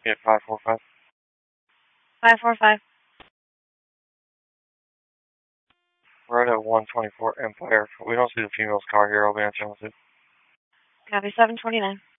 Yeah, 545. 545. Right at 124 Empire. We don't see the female's car here. I'll be answering with it. Copy 729.